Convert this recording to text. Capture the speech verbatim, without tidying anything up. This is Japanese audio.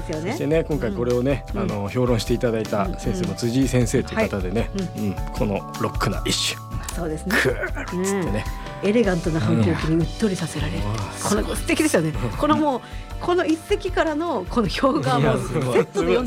ですよね。 そしてね今回これをね、うん、あの評論していただいた先生の辻井先生という方でね、うんうん、このロックな一首そうですねクーッつってね、 うん、エレガントな反響期にうっとりさせられる、うん、この素敵ですよね。このもうこの一席からのこの表がもうセットで読んで